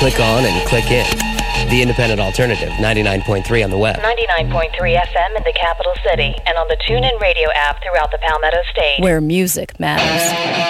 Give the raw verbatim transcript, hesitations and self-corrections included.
click on and click in. The Independent Alternative, ninety-nine point three on the web. ninety-nine point three F M in the capital city and on the TuneIn Radio app throughout the Palmetto State. Where music matters.